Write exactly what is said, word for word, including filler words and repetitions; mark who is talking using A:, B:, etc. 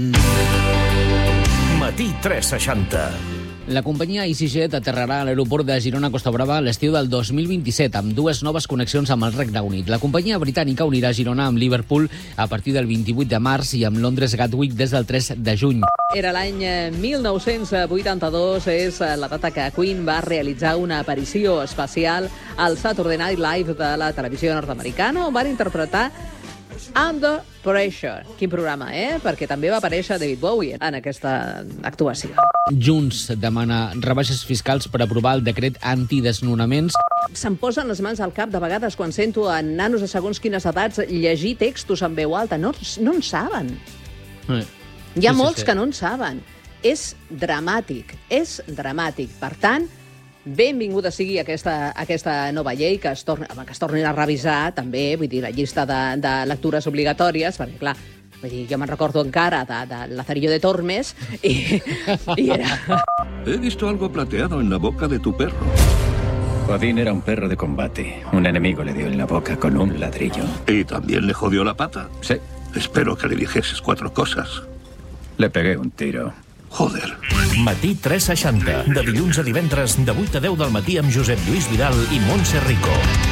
A: Matí tres seixanta.
B: La companyia EasyJet aterrarà a l'aeroport de Girona-Costa Brava a l'estiu del dos mil vint-i-set amb dues noves connexions amb el Regne Unit. La companyia britànica unirà Girona amb Liverpool a partir del vint-i-vuit de març i amb Londres Gatwick des del tres de juny.
C: Era l'any mil nou-cents vuitanta-dos, és la data que Queen va realitzar una aparició especial al Saturday Night Live de la televisió nord-americana, on van interpretar Under Pressure. Quin programa, eh? Perquè també va aparèixer David Bowie en aquesta actuació.
B: Junts demana rebaixes fiscals per aprovar el decret antidesnonaments.
C: Se'm posen les mans al cap de vegades quan sento a nanos de segons quines edats llegir textos en veu alta. No, no en saben.
B: Eh.
C: Hi ha
B: Sí, sí,
C: molts
B: sí.
C: que no en saben. És dramàtic, és dramàtic. Per tant, benvinguda sigui aquesta, aquesta nova llei, que es, torni, que es tornin a revisar també, vull dir, la llista de, de lectures obligatòries, perquè, clar, vull dir, jo me'n recordo encara de, de Lazarillo de Tormes, i, i era...
D: He visto algo plateado en la boca de tu perro.
E: Odín era un perro de combate. Un enemigo le dio en la boca con un ladrillo.
D: ¿Y también le jodió la pata?
E: Sí,
D: Espero que le dijeses cuatro cosas.
E: le pegué un tiro.
D: Joder.
A: Matí tres seixanta. De dilluns a divendres, de vuit a deu del matí amb Josep Lluís Vidal i Montse Rico.